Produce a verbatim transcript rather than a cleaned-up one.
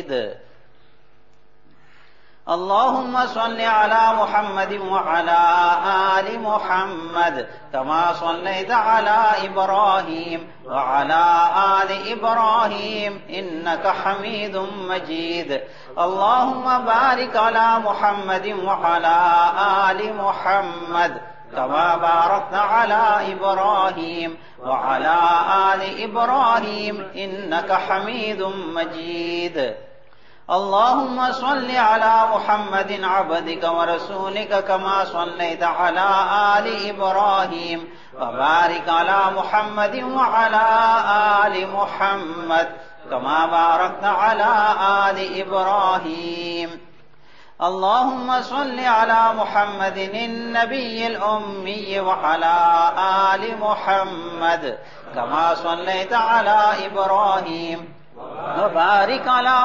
मजीद। अल्लाहुम्मा सल्लि अला मुहम्मद व अला आलि मुहम्मद कमा सल्लैता अला इब्राहीम व अला आलि इब्राहीम इन्नका हमीदुम मजीद। अल्लाहुम्मा बारिक अला मुहम्मद व अला आलि मुहम्मद कमा बारकता अला इब्राहीम व अला आलि इब्राहीम इन्नका हमीदुम मजीद। अल्लाहुम्मा सल्लि अला मुहम्मदिन अब्दिका व रसूलिका कमा सल्लैता अला आलि इब्राहीम व बारिक अला मुहम्मदिन व अला आलि मुहम्मद कमा बारकता अला आलि इब्राहीम। अल्लाहुम्मा सल्लि अला मुहम्मदिन नबिय्यिल उम्मी व अला आलि मुहम्मद कमा सल्लैता अला इब्राहीम व बारिक अला